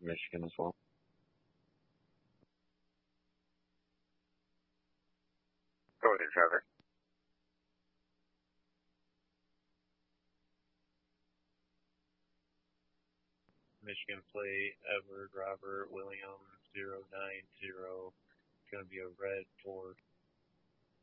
Michigan as well. Go ahead, Trevor. Michigan plate, Edward Robert William 090. It's going to be a red for